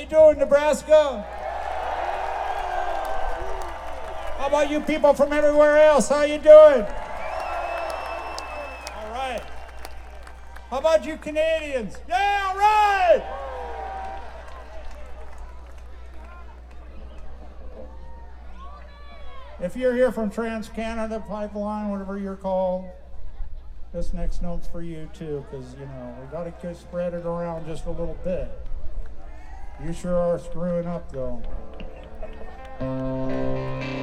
doing, Nebraska? How about you people from everywhere else? How you doing? All right. How about you Canadians? Yeah, all right. If you're here from Trans-Canada Pipeline, whatever you're called, this next note's for you too, because, you know, we got to spread it around just a little bit. You sure are screwing up, though.